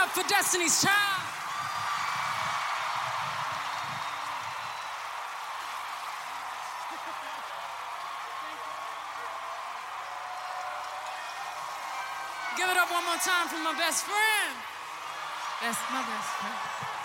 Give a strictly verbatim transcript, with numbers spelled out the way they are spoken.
up for Destiny's Child. Give it up one more time for my best friend. That's my best friend.